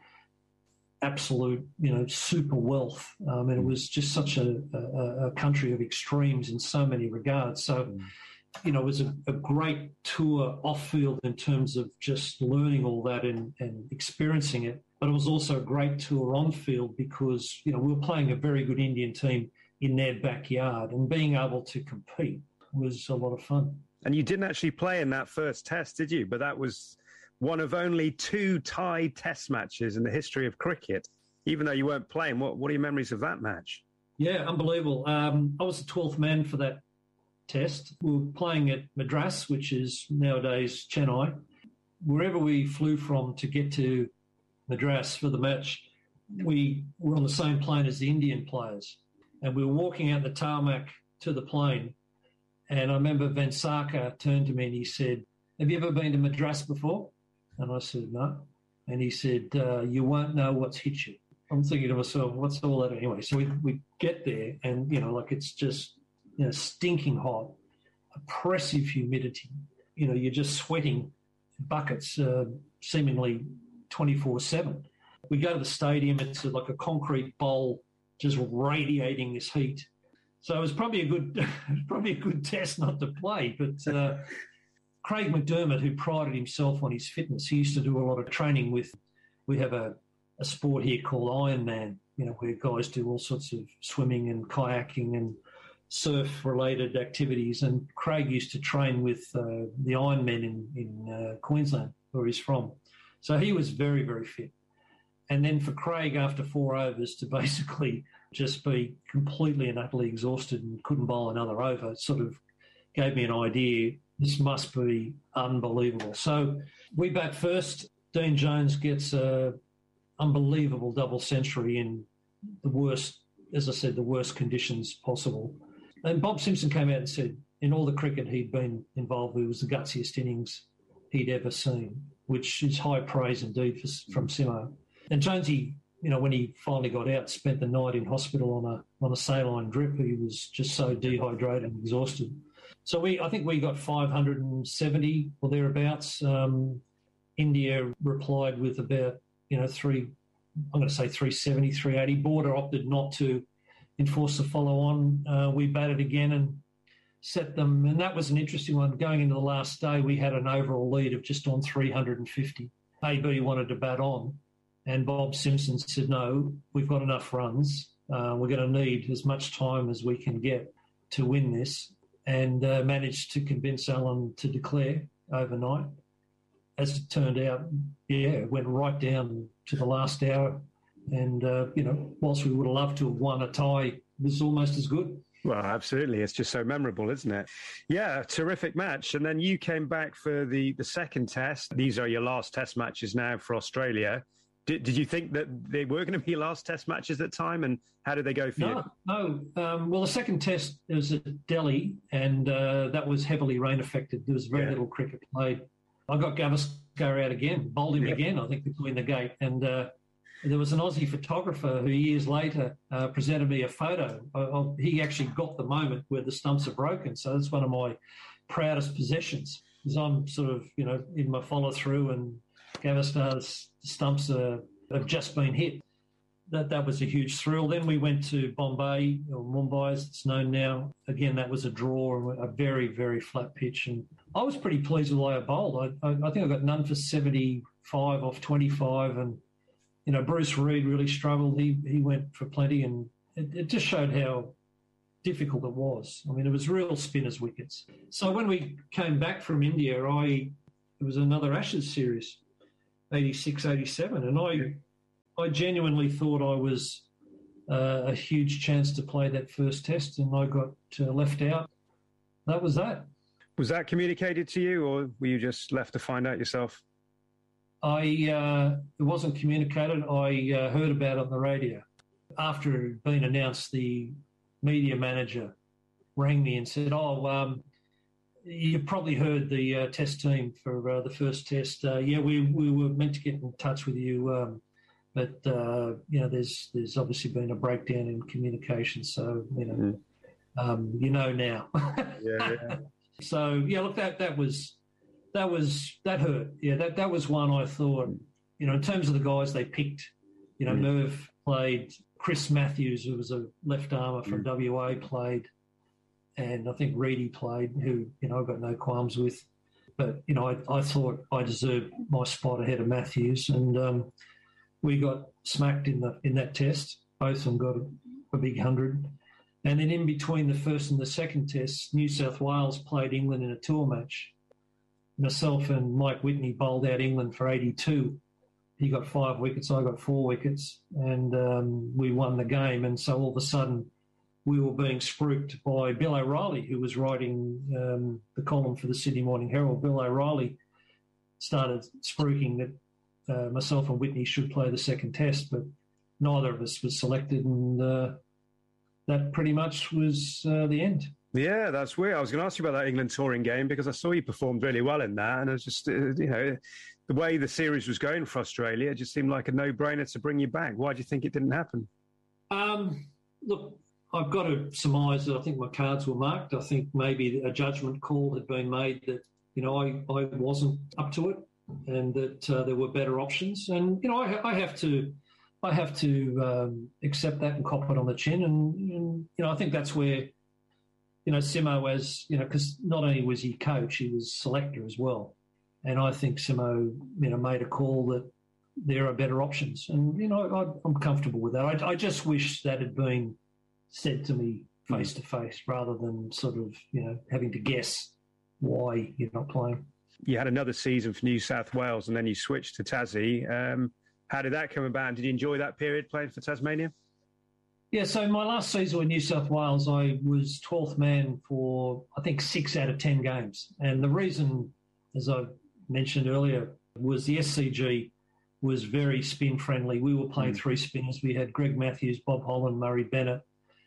absolute, you know, super wealth. Um, and it was just such a, a, a country of extremes in so many regards. So, mm. you know, it was a, a great tour off-field in terms of just learning all that and, and experiencing it. But it was also a great tour on-field because, you know, we were playing a very good Indian team in their backyard, and being able to compete was a lot of fun. And you didn't actually play in that first test, did you? But that was one of only two tied test matches in the history of cricket. Even though you weren't playing, what, what are your memories of that match? Yeah, unbelievable. Um, I was the twelfth man for that test. We were playing at Madras, which is nowadays Chennai. Wherever we flew from to get to Madras for the match, we were on the same plane as the Indian players. And we were walking out the tarmac to the plane. And I remember Vansaka turned to me and he said, "Have you ever been to Madras before?" And I said, "No." And he said, uh, "You won't know what's hit you." I'm thinking to myself, what's all that anyway? So we, we get there and, you know, like it's just, you know, stinking hot, oppressive humidity. You know, you're just sweating buckets uh, seemingly twenty-four seven. We go to the stadium, it's like a concrete bowl just radiating this heat. So it was probably a good, probably a good test not to play. But uh, Craig McDermott, who prided himself on his fitness, he used to do a lot of training with. We have a, a sport here called Ironman, you know, where guys do all sorts of swimming and kayaking and surf-related activities. And Craig used to train with uh, the Ironmen in in uh, Queensland, where he's from. So he was very, very fit. And then for Craig, after four overs, to basically just be completely and utterly exhausted and couldn't bowl another over, it sort of gave me an idea, this must be unbelievable. So we bat first. Dean Jones gets a unbelievable double century in the worst, as I said, the worst conditions possible. And Bob Simpson came out and said in all the cricket he'd been involved with, it was the gutsiest innings he'd ever seen, which is high praise indeed for, from Simo. And Jonesy, you know, when he finally got out, spent the night in hospital on a on a saline drip. He was just so dehydrated and exhausted. So we, I think we got five hundred seventy or thereabouts. Um, India replied with about, you know, three, I'm going to say three seventy, three eighty. Border opted not to enforce the follow-on. Uh, we batted again and set them, and that was an interesting one. Going into the last day, we had an overall lead of just on three hundred fifty. A B wanted to bat on. And Bob Simpson said, "No, we've got enough runs. Uh, we're going to need as much time as we can get to win this," and uh, managed to convince Alan to declare overnight. As it turned out, yeah, it went right down to the last hour. And, uh, you know, whilst we would have loved to have won a tie, it was almost as good. Well, absolutely. It's just so memorable, isn't it? Yeah, terrific match. And then you came back for the, the second test. These are your last test matches now for Australia. Did, did you think that they were going to be last test matches at the time, and how did they go for no, you? No, um, well, the second test was at Delhi, and uh, that was heavily rain affected. There was very yeah. little cricket played. I got Gavaskar out again, bowled him yeah. again, I think, between the gate. And uh, there was an Aussie photographer who years later uh, presented me a photo. Of, of, he actually got the moment where the stumps are broken. So that's one of my proudest possessions, because I'm sort of, you know, in my follow-through, and Gavaskar's stumps uh, have just been hit. That that was a huge thrill. Then we went to Bombay, or Mumbai as it's known now. Again, that was a draw, a very, very flat pitch. And I was pretty pleased with the way I bowled. I, I, I think I got none for seventy-five off twenty-five. And, you know, Bruce Reid really struggled. He he went for plenty. And it, it just showed how difficult it was. I mean, it was real spinners wickets. So when we came back from India, I it was another Ashes series, eighty-six eighty-seven, and I I genuinely thought I was uh, a huge chance to play that first test, and I got uh, left out. That was that. Was that communicated to you, or were you just left to find out yourself? I uh, it wasn't communicated. I uh, heard about it on the radio. After it had been announced, the media manager rang me and said, oh, um, you probably heard the uh, test team for uh, the first test. Uh, yeah, we, we were meant to get in touch with you, um, but, uh, you know, there's there's obviously been a breakdown in communication, so, you know, mm. um, you know now. yeah, yeah. So, yeah, look, that, that was, that was, that hurt. Yeah, that, that was one I thought, you know, in terms of the guys they picked, you know, mm. Merv played, Chris Matthews, who was a left armer from mm. W A, played, and I think Reedy played, who, you know, I've got no qualms with. But, you know, I, I thought I deserved my spot ahead of Matthews, and um, we got smacked in the in that test. Both of them got a, a big hundred. And then in between the first and the second test, New South Wales played England in a tour match. Myself and Mike Whitney bowled out England for eighty-two. He got five wickets, I got four wickets, and um, we won the game. And so all of a sudden we were being spruiked by Bill O'Reilly, who was writing um, the column for the Sydney Morning Herald. Bill O'Reilly started spruiking that uh, myself and Whitney should play the second test, but neither of us was selected, and uh, that pretty much was uh, the end. Yeah, that's weird. I was going to ask you about that England touring game because I saw you performed really well in that, and it was just, uh, you know, the way the series was going for Australia, it just seemed like a no-brainer to bring you back. Why do you think it didn't happen? Um, look, I've got to surmise that I think my cards were marked. I think maybe a judgment call had been made that, you know, I, I wasn't up to it, and that uh, there were better options. And, you know, I, I have to I have to um, accept that and cop it on the chin. And, and, you know, I think that's where, you know, Simo, as, you know, because not only was he coach, he was selector as well. And I think Simo, you know, made a call that there are better options. And, you know, I, I'm comfortable with that. I, I just wish that had been said to me face to face rather than sort of, you know, having to guess why you're not playing. You had another season for New South Wales and then you switched to Tassie. Um, how did that come about? Did you enjoy that period playing for Tasmania? Yeah, so my last season with New South Wales, I was twelfth man for, I think, six out of ten games. And the reason, as I mentioned earlier, was the S C G was very spin-friendly. We were playing mm. three spinners. We had Greg Matthews, Bob Holland, Murray Bennett.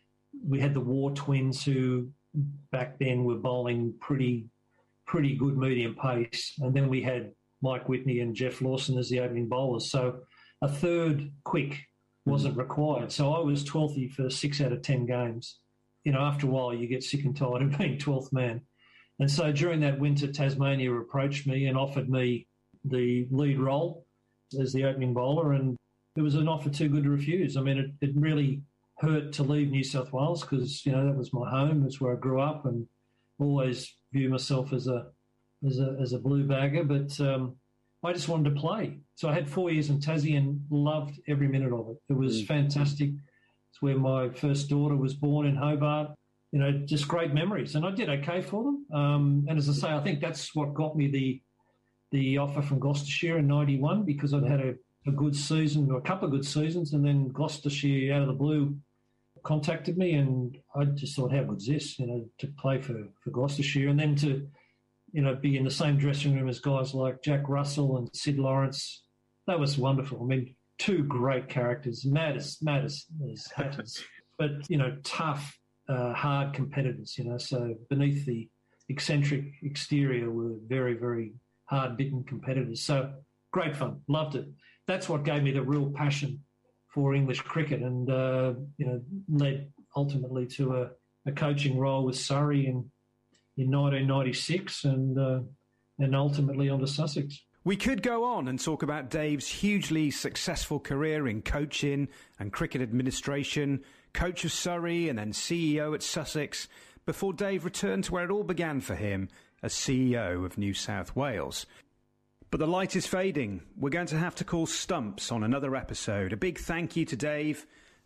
We had the War Twins, who back then were bowling pretty pretty good medium pace. And then we had Mike Whitney and Jeff Lawson as the opening bowlers. So a third quick wasn't required. So I was twelfth for six out of ten games. You know, after a while you get sick and tired of being twelfth man. And so during that winter, Tasmania approached me and offered me the lead role as the opening bowler, and it was an offer too good to refuse. I mean, it, it really hurt to leave New South Wales because, you know, that was my home. That's where I grew up and always view myself as a as a, as a blue bagger. But um, I just wanted to play. So I had four years in Tassie and loved every minute of it. It was mm. fantastic. It's where my first daughter was born in Hobart. You know, just great memories. And I did okay for them. Um, and as I say, I think that's what got me the the offer from Gloucestershire in ninety-one, because I'd had a, a good season or a couple of good seasons, and then Gloucestershire out of the blue contacted me, and I just thought, how good's this, you know, to play for, for Gloucestershire, and then to, you know, be in the same dressing room as guys like Jack Russell and Sid Lawrence. That was wonderful. I mean, two great characters, mad as, mad as, as hatters, but, you know, tough, uh, hard competitors, you know, so beneath the eccentric exterior were very, very hard-bitten competitors. So great fun, loved it. That's what gave me the real passion for English cricket, and uh, you know, led ultimately to a, a coaching role with Surrey in in nineteen ninety-six, and uh, and ultimately on to Sussex. We could go on and talk about Dave's hugely successful career in coaching and cricket administration, coach of Surrey and then C E O at Sussex, before Dave returned to where it all began for him as C E O of New South Wales. But the light is fading. We're going to have to call stumps on another episode. A big thank you to Dave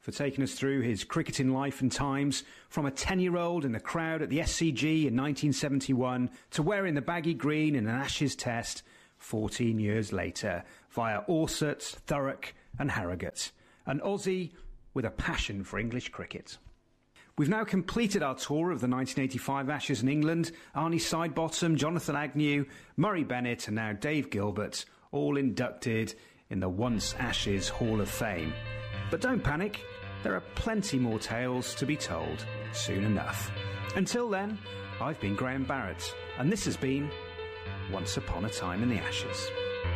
for taking us through his cricketing life and times, from a ten-year-old in the crowd at the S C G in nineteen seventy-one to wearing the baggy green in an Ashes test fourteen years later via Orsett, Thurrock and Harrogate. An Aussie with a passion for English cricket. We've now completed our tour of the nineteen eighty-five Ashes in England. Arnie Sidebottom, Jonathan Agnew, Murray Bennett and now Dave Gilbert, all inducted in the once Ashes Hall of Fame. But don't panic, there are plenty more tales to be told soon enough. Until then, I've been Graham Barrett, and this has been Once Upon a Time in the Ashes.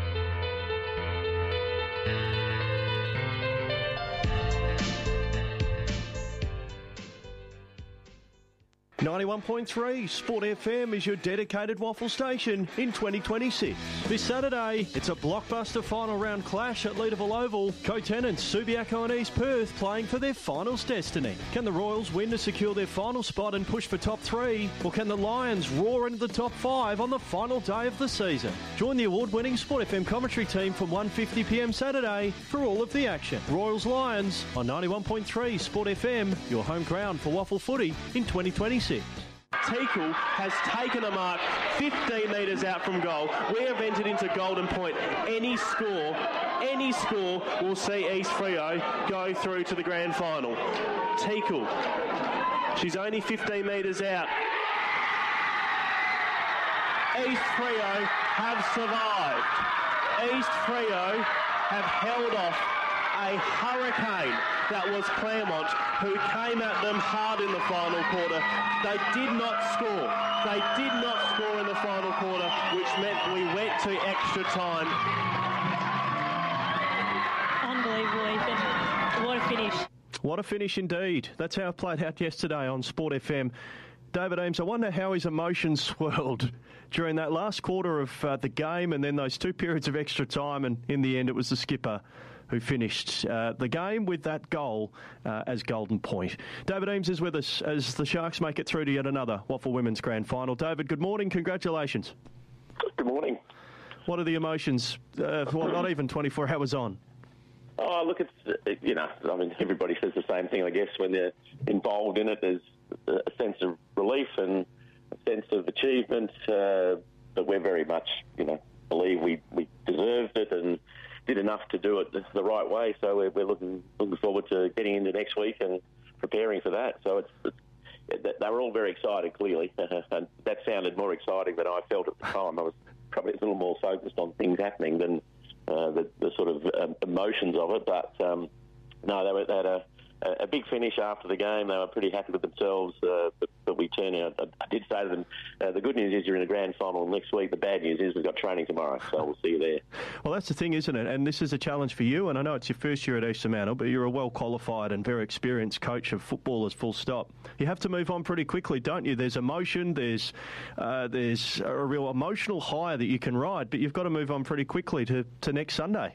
ninety-one point three Sport F M is your dedicated waffle station in twenty twenty-six. This Saturday, it's a blockbuster final round clash at Leederville Oval. Co-tenants Subiaco and East Perth playing for their finals destiny. Can the Royals win to secure their final spot and push for top three? Or can the Lions roar into the top five on the final day of the season? Join the award-winning Sport F M commentary team from one fifty p m Saturday for all of the action. Royals Lions on ninety-one point three Sport F M, your home ground for waffle footy in twenty twenty-six. Teakle has taken a mark fifteen metres out from goal. We have entered into Golden Point. Any score, any score will see East Freo go through to the grand final. Teakle, she's only fifteen metres out. East Freo have survived. East Freo have held off a hurricane that was Claremont, who came at them hard in the final quarter. They did not score. They did not score in the final quarter, which meant we went to extra time. Unbelievable, Ethan. What a finish. What a finish indeed. That's how it played out yesterday on Sport F M. David Eames, I wonder how his emotions swirled during that last quarter of uh, the game and then those two periods of extra time, and in the end it was the skipper who finished uh, the game with that goal uh, as Golden Point. David Eames is with us as the Sharks make it through to yet another Waffle Women's Grand Final. David, good morning. Congratulations. Good morning. What are the emotions? Uh, well, not even twenty-four hours on. Oh, look, it's, you know, I mean, everybody says the same thing, I guess, when they're involved in it. There's a sense of relief and a sense of achievement, uh, but we're very much, you know, believe we, we deserved it and did enough to do it the right way. So we're, we're looking looking forward to getting into next week and preparing for that. So it's, it's they were all very excited, clearly, and that sounded more exciting than I felt at the time. I was probably a little more focused on things happening than uh, the, the sort of um, emotions of it. But um, no, they, were, they had a, a big finish after the game. They were pretty happy with themselves, uh, but, but we turned out. I, I did say to them, uh, the good news is you're in a grand final next week. The bad news is we've got training tomorrow, so we'll see you there. Well, that's the thing, isn't it? And this is a challenge for you, and I know it's your first year at East Fremantle, but you're a well-qualified and very experienced coach of footballers, full stop. You have to move on pretty quickly, don't you? There's emotion, there's uh, there's a real emotional high that you can ride, but you've got to move on pretty quickly to, to next Sunday.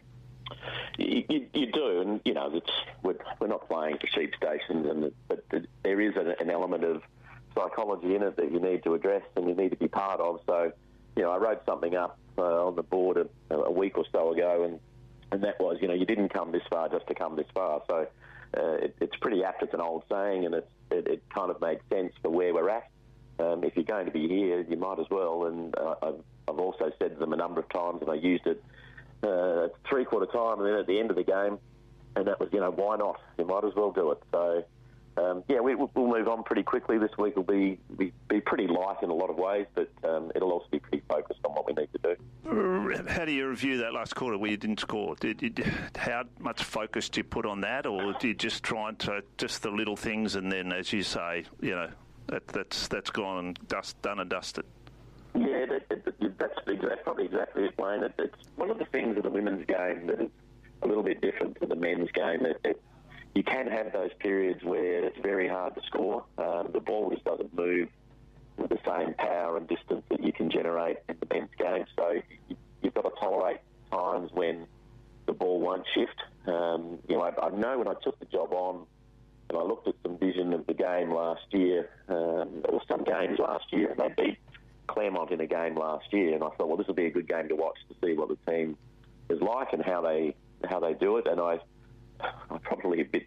You, you, you do, and you know it's, we're, we're not playing for sheep stations, and but there is an, an element of psychology in it that you need to address and you need to be part of. So, you know, I wrote something up uh, on the board a, a week or so ago, and and that was, you know, you didn't come this far just to come this far. So uh, it, it's pretty apt. It's an old saying, and it's, it, it kind of makes sense for where we're at. Um, if you're going to be here, you might as well. And uh, I've, I've also said to them a number of times, and I used it Uh, three-quarter time and then at the end of the game, and that was, you know, why not? You might as well do it. So, um, yeah, we, we'll move on pretty quickly. This week will be, be, be pretty light in a lot of ways, but um, it'll also be pretty focused on what we need to do. How do you review that last quarter where you didn't score? Did, did, how much focus do you put on that, or do you just try and to, just the little things, and then, as you say, you know, that, that's that's gone and dust, done and dusted? Yeah, that, that, that's exactly, probably exactly it, Wayne. It, it's one of the things of the women's game that is a little bit different to the men's game. It, it, you can have those periods where it's very hard to score. Um, the ball just doesn't move with the same power and distance that you can generate in the men's game. So you, you've got to tolerate times when the ball won't shift. Um, you know, I, I know when I took the job on and I looked at some vision of the game last year, um, there were some games last year and they beat Claremont in a game last year, and I thought, well, this will be a good game to watch to see what the team is like and how they how they do it. And I, I'm probably a bit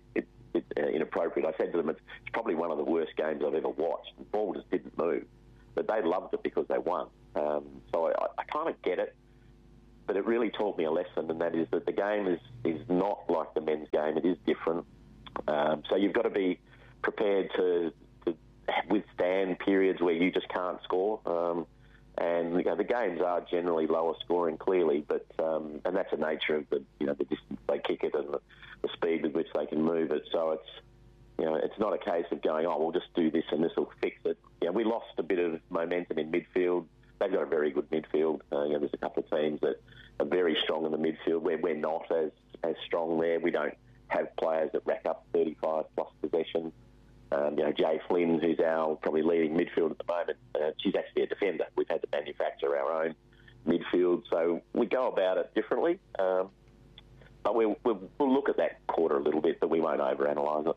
bit uh, inappropriate. I said to them, it's, it's probably one of the worst games I've ever watched. The ball just didn't move. But they loved it because they won. Um, so I, I kind of get it. But it really taught me a lesson, and that is that the game is, is not like the men's game. It is different. Um, so you've got to be prepared to, to withstand periods where you just can't score. Um, and you know, the games are generally lower scoring, clearly, but um, and that's the nature of the you know the distance they kick it and the, the speed with which they can move it. So it's you know it's not a case of going, oh, we'll just do this and this will fix it. You know, we lost a bit of momentum in midfield. They've got a very good midfield. Uh, you know, there's a couple of teams that are very strong in the midfield. Where we're not as as strong there. We don't have players that rack up thirty-five plus possessions. Um, you know, Jay Flynn, who's our probably leading midfield at the moment, uh, she's actually a defender. We've had to manufacture our own midfield, so we go about it differently. Um, but we'll, we'll, we'll look at that quarter a little bit, but we won't overanalyse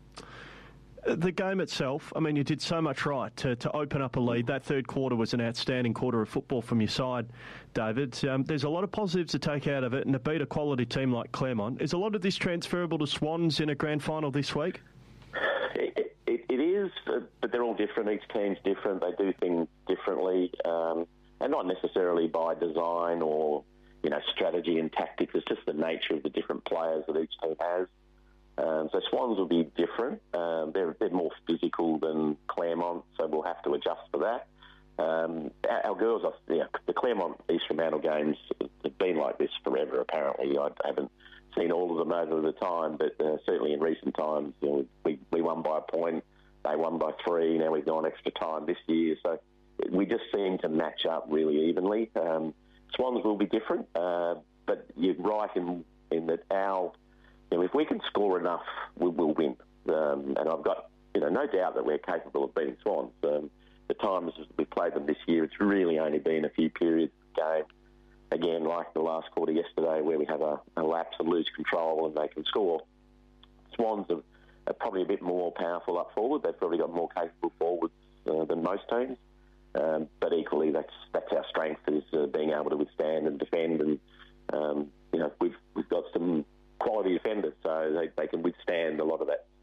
it. The game itself, I mean, you did so much right to, to open up a lead. That third quarter was an outstanding quarter of football from your side, David. Um, there's a lot of positives to take out of it, and to beat a quality team like Claremont. Is a lot of this transferable to Swans in a grand final this week? It, it, it is, but they're all different. Each team's different. They do things differently, um, and not necessarily by design or, you know, strategy and tactics. It's just the nature of the different players that each team has. Um, so Swans will be different. Um, they're, they're more physical than Claremont, so we'll have to adjust for that. Um, our, our girls, are, you know, the Claremont East Fremantle games have been like this forever, apparently. I haven't seen all of them over the time, but uh, certainly in recent times, you know, we, we won by a point, they won by three, now we've gone extra time this year. So we just seem to match up really evenly. Um, Swans will be different, uh, but you're right in, in that our... You know, if we can score enough, we will win. Um, and I've got, you know, no doubt that we're capable of beating Swans. Um, the times we've played them this year, it's really only been a few periods of game. Again, like the last quarter yesterday, where we have a, a lapse and lose control and they can score. Swans are, are probably a bit more powerful up forward. They've probably got more capable forwards uh, than most teams. Um, but equally, that's that's our strength, is uh, being able to withstand and defend. And um, you know, we've we've got some quality defenders, so they, they can withstand a lot of that.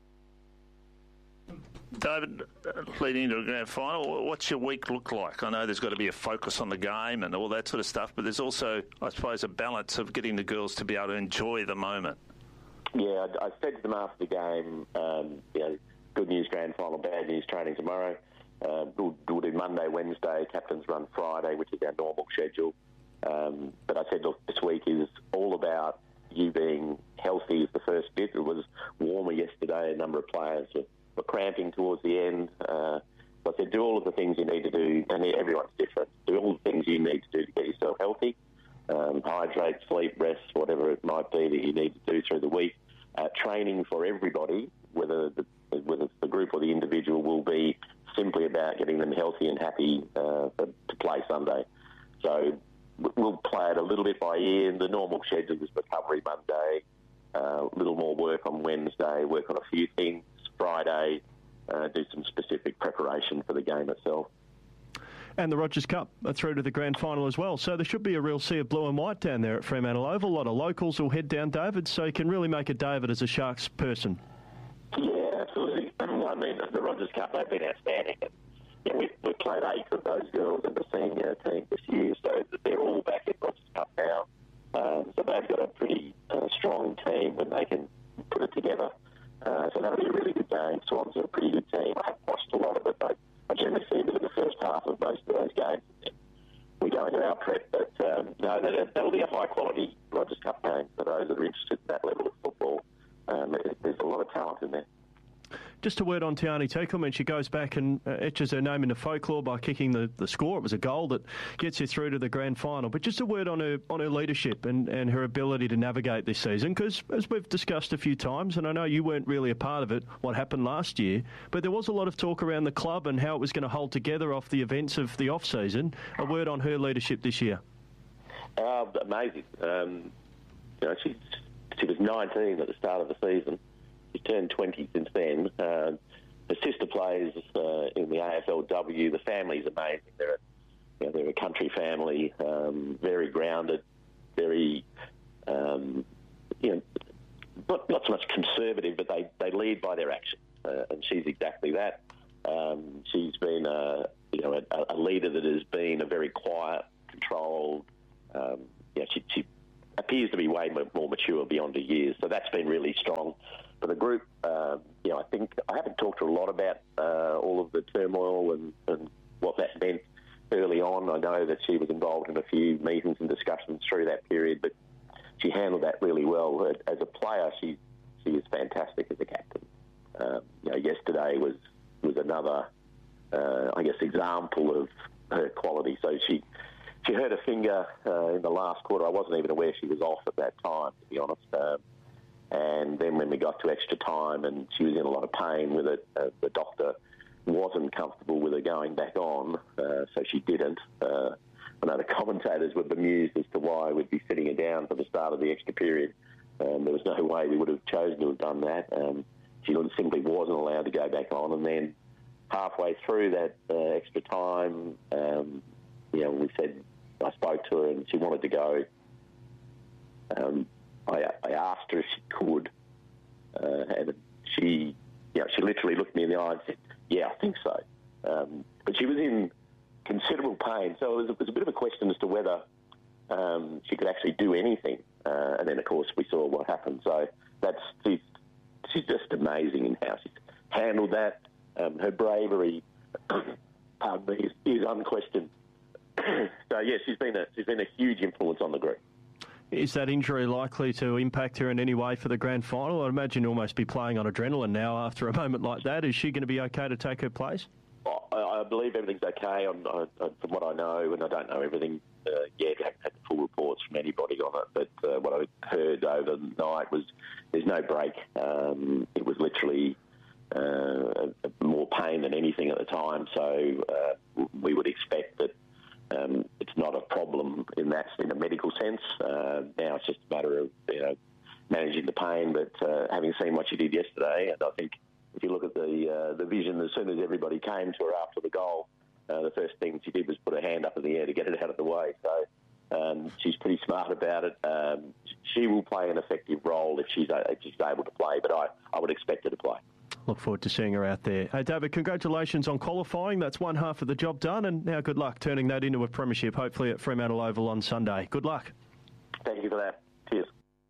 David, leading into a grand final, what's your week look like? I know there's got to be a focus on the game and all that sort of stuff, but there's also, I suppose, a balance of getting the girls to be able to enjoy the moment. Yeah, I, I said to them after the game, um, you know, good news grand final, bad news training tomorrow. Uh, we'll, we'll do Monday, Wednesday, captains run Friday, which is our normal schedule. Um, but I said, look, this week is all about you being healthy is the first bit. It was warmer yesterday. A number of players were, were cramping towards the end. Uh, so I said, do all of the things you need to do, and everyone's different. Do all the things you need to do to get yourself healthy. Um, hydrate, sleep, rest, whatever it might be that you need to do through the week. Uh, training for everybody, whether the, whether it's the group or the individual, will be simply about getting them healthy and happy uh, for, to play Sunday. So we'll play it a little bit by ear. The normal schedule is recovery Monday, a uh, little more work on Wednesday, work on a few things Friday, uh, do some specific preparation for the game itself. And the Rogers Cup are through to the grand final as well. So there should be a real sea of blue and white down there at Fremantle Oval. A lot of locals will head down, David, so you can really make a day of it as a Sharks person. Yeah, absolutely. I mean, the Rogers Cup, they've been outstanding. Yeah, we've, we've played eight of those girls in the senior team this year, so they're all back in Rogers Cup now. Um, so they've got a pretty uh, strong team when they can put it together. Uh, so that'll be a really good game. Swans are a pretty good team. I haven't watched a lot of it, but I generally see a bit of the first half of most of those games. We go into our prep, but um, no, that'll be a high-quality Rogers Cup game for those that are interested in that level of football. Um, there's a lot of talent in there. Just a word on Tiani Tekelman. She goes back and uh, etches her name into folklore by kicking the, the score. It was a goal that gets you through to the grand final. But just a word on her on her leadership and, and her ability to navigate this season, because as we've discussed a few times, and I know you weren't really a part of it, what happened last year, but there was a lot of talk around the club and how it was going to hold together off the events of the off-season. A word on her leadership this year. Uh, amazing. Um, you know, she, she was nineteen at the start of the season. She's turned twenty since then. Uh, her sister plays uh, in the A F L W. The family's amazing. They're a, you know, they're a country family, um, very grounded, very, um, you know, not, not so much conservative, but they, they lead by their action, uh, and she's exactly that. Um, she's been a, you know, a, a leader that has been a very quiet, controlled. Um, you know, she, she appears to be way more mature beyond her years, so that's been really strong for the group. Um, you know, I think I haven't talked to her a lot about uh, all of the turmoil and, and what that meant early on. I know that she was involved in a few meetings and discussions through that period, but she handled that really well. As a player, she she is fantastic as a captain. Um, you know, yesterday was was another, uh, I guess, example of her quality. So she she hurt her finger uh, in the last quarter. I wasn't even aware she was off at that time, to be honest. Um, and then when we got to extra time and she was in a lot of pain with it, uh, the doctor wasn't comfortable with her going back on, uh, so she didn't. Uh, I know the commentators were bemused as to why we'd be sitting her down for the start of the extra period. Um, there was no way we would have chosen to have done that. Um, she simply wasn't allowed to go back on. And then halfway through that uh, extra time, um, you know, we said, I spoke to her and she wanted to go. Um, I, I asked her if she could, uh, and she, you know, she literally looked me in the eye and said, "Yeah, I think so." Um, but she was in considerable pain, so it was, it was a bit of a question as to whether um, she could actually do anything. Uh, and then, of course, we saw what happened. So that's she's, she's just amazing in how she's handled that. Um, her bravery, pardon me, is, is unquestioned. So yeah, she's been a she's been a huge influence on the group. Is that injury likely to impact her in any way for the grand final? I imagine you'll almost be playing on adrenaline now after a moment like that. Is she going to be okay to take her place? I, I believe everything's okay on, on, from what I know, and I don't know everything uh, yet. I haven't had the full reports from anybody on it, but uh, what I heard overnight was there's no break. Um, it was literally uh, more pain than anything at the time, so uh, we would expect that Um, it's not a problem in that in a medical sense. Uh, now it's just a matter of you know managing the pain. But uh, having seen what she did yesterday, and I think if you look at the uh, the vision, as soon as everybody came to her after the goal, uh, the first thing she did was put her hand up in the air to get it out of the way. So um, she's pretty smart about it. Um, she will play an effective role if she's if she's able to play. But I, I would expect her to play. Look forward to seeing her out there. Hey, David, congratulations on qualifying. That's one half of the job done, and now good luck turning that into a premiership, hopefully at Fremantle Oval on Sunday. Good luck. Thank you for that. Cheers.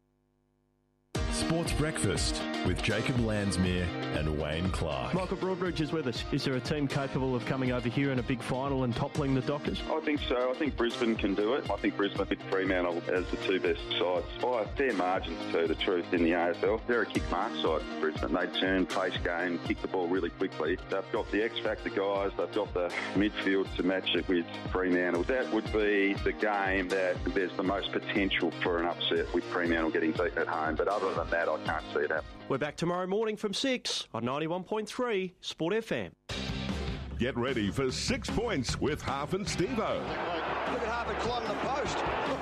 Sports Breakfast with Jacob Landsmere and Wayne Clark. Michael Broadbridge is with us. Is there a team capable of coming over here in a big final and toppling the Dockers? I think so. I think Brisbane can do it. I think Brisbane beat Fremantle as the two best sides by a fair margin, to tell you the truth, in the A F L. They're a kick-mark side, Brisbane. They turn, pace game, kick the ball really quickly. They've got the X-Factor guys. They've got the midfield to match it with Fremantle. That would be the game that there's the most potential for an upset with Fremantle getting beaten at home. But other than that, I can't see it happen. We're back tomorrow morning from six on ninety-one point three Sport F M. Get ready for Six Points with Harf and Steve-O. Look at Harvard climbing the post.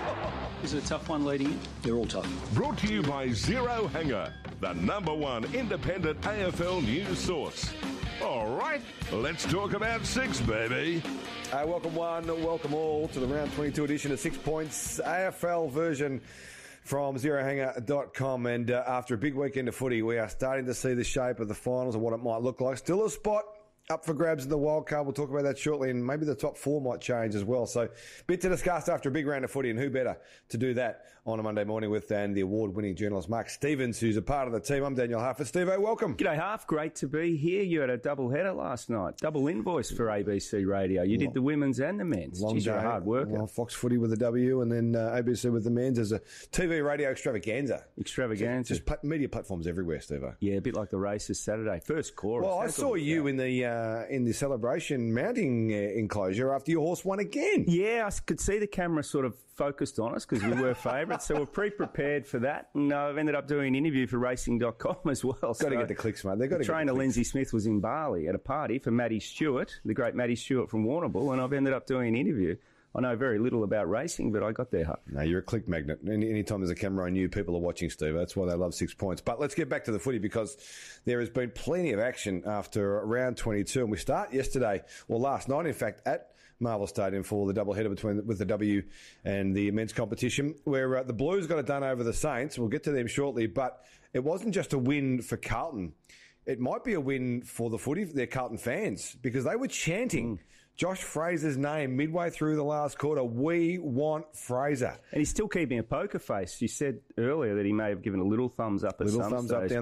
Is it a tough one leading? They're all tough. Brought to you by Zero Hanger, the number one independent A F L news source. All right, let's talk about six, baby. Uh, welcome one, welcome all to the round twenty-two edition of Six Points, A F L version from zero hanger dot com. And uh, after a big weekend of footy, we are starting to see the shape of the finals and what it might look like. Still a spot up for grabs in the wild card. We'll talk about that shortly, and maybe the top four might change as well. So, bit to discuss after a big round of footy, and who better to do that on a Monday morning with than the award-winning journalist Mark Stevens, who's a part of the team. I'm Daniel Harf. Steve-O, welcome. G'day, Harf. Great to be here. You had a double header last night, double invoice for A B C Radio. You did the women's and the men's. Long Jeez, day. you're a hard worker. Well, Fox Footy with the W, and then uh, A B C with the men's as a T V radio extravaganza. Extravaganza. Just, just pla- media platforms everywhere, Steve-O. Yeah, a bit like the races Saturday. First chorus. Well, I That's saw you in the uh, in the celebration mounting uh, enclosure after your horse won again. Yeah, I could see the camera sort of focused on us because we were favourites, so we're pre-prepared for that. And uh, I've ended up doing an interview for racing dot com as well. Got to so get the clicks, mate. They've got to trainer get the clicks. Lindsay Smith was in Bali at a party for Matty Stewart, the great Matty Stewart from Warrnambool, and I've ended up doing an interview. I know very little about racing, but I got there. No, you're a click magnet. Any anytime there's a camera on you, people are watching, Steve. That's why they love Six Points. But let's get back to the footy, because there has been plenty of action after round twenty-two. And we start yesterday, or last night, in fact, at Marvel Stadium for the doubleheader between with the W and the men's competition, where uh, the Blues got it done over the Saints. We'll get to them shortly, but it wasn't just a win for Carlton. It might be a win for the footy, their Carlton fans, because they were chanting mm. Josh Fraser's name midway through the last quarter. We want Fraser. And he's still keeping a poker face. You said earlier that he may have given a little thumbs up at little some thumbs stage. Up down